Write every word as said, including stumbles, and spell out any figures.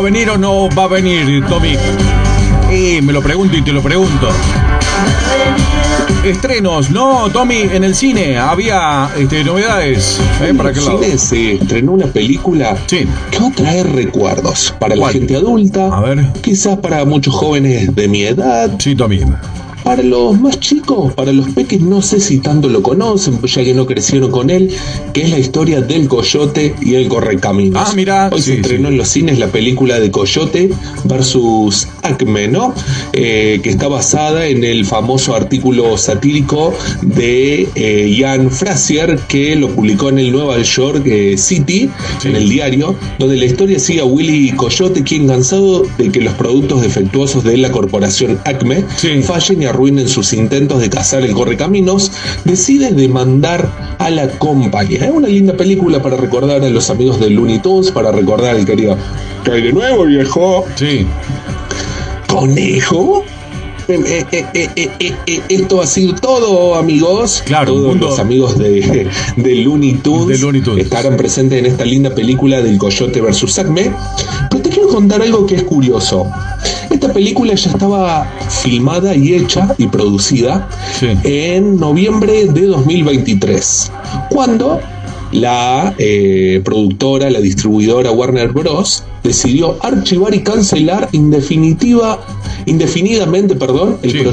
venir o no va a venir, Tommy? Eh, me lo pregunto y te lo pregunto. Estrenos, ¿no, Tommy? En el cine había este, novedades. ¿eh? En ¿Para el qué lado? cine se estrenó una película Sí. que va a traer recuerdos para la ¿Cuál? gente adulta, A ver. quizás para muchos jóvenes de mi edad. Sí, Tommy. Para los más chicos, para los peques, no sé si tanto lo conocen, ya que no crecieron con él, que es la historia del Coyote y el Correcaminos. Ah, mira, Hoy sí, se estrenó sí. en los cines la película de Coyote versus Acme, ¿no? Eh, que está basada en el famoso artículo satírico de eh, Ian Frazier, que lo publicó en el Nueva York eh, City, Sí. en el diario, donde la historia sigue a Willy Coyote, quien, cansado de que los productos defectuosos de la corporación Acme Sí. fallen y arruinen sus intentos de cazar el Correcaminos, decide demandar a la compañía. Es una linda película para recordar a los amigos de Looney Tunes, para recordar al querido ¿qué hay de nuevo, viejo? Sí. ¿Conejo? Eh, eh, eh, eh, eh, eh, esto ha sido todo, amigos. Claro, todos mundo- los amigos de, de Looney Tunes, De Looney Tunes. estarán presentes en esta linda película del Coyote versus Acme. Pero te quiero contar algo que es curioso. Esta película ya estaba filmada y hecha y producida Sí. en noviembre de dos mil veintitrés, cuando la eh, productora, la distribuidora Warner Bros. Decidió archivar y cancelar indefinitiva, indefinidamente, perdón, el Sí. proyecto